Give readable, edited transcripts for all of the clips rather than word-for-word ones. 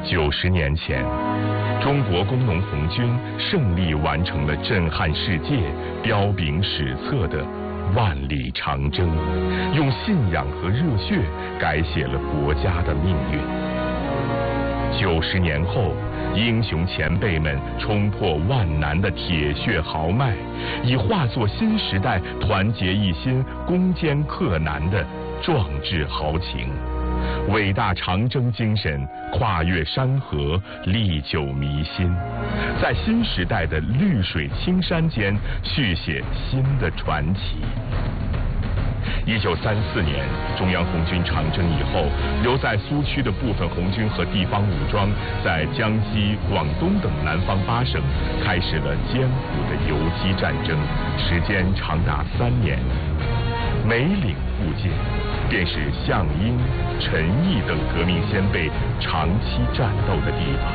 90年前，中国工农红军胜利完成了震撼世界、彪炳史册的万里长征，用信仰和热血改写了国家的命运。90年后，英雄前辈们冲破万难的铁血豪迈，已化作新时代团结一心、攻坚克难的壮志豪情。伟大长征精神跨越山河，历久弥新，在新时代的绿水青山间续写新的传奇。1934年，中央红军长征以后，留在苏区的部分红军和地方武装，在江西、广东等南方8省开始了艰苦的游击战争，时间长达3年。梅岭附近，便是项英、陈毅等革命先辈长期战斗的地方。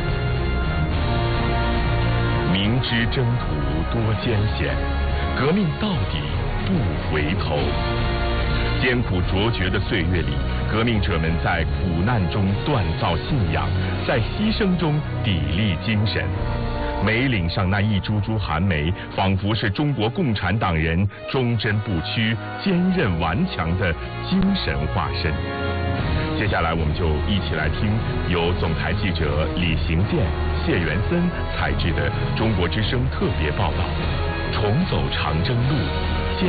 明知征途多艰险，革命到底不回头。艰苦卓绝的岁月里，革命者们在苦难中锻造信仰，在牺牲中砥砺精神。梅岭上那一株株寒梅，仿佛是中国共产党人忠贞不屈、坚韧顽强的精神化身。接下来，我们就一起来听由总台记者李行健、谢元森采制的中国之声特别报道《重走长征路》。